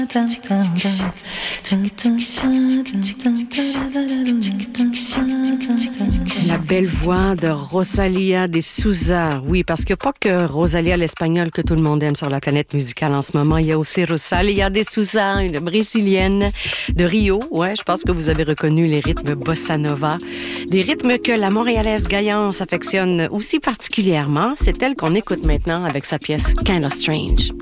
La belle voix de Rosalía de Souza. Oui, parce qu'il n'y a pas que Rosalía l'espagnole que tout le monde aime sur la planète musicale en ce moment. Il y a aussi Rosalía de Souza, une brésilienne de Rio. Ouais, je pense que vous avez reconnu les rythmes bossa nova. Des rythmes que la montréalaise Gaillance affectionne aussi particulièrement. C'est elle qu'on écoute maintenant avec sa pièce Kinda Strange.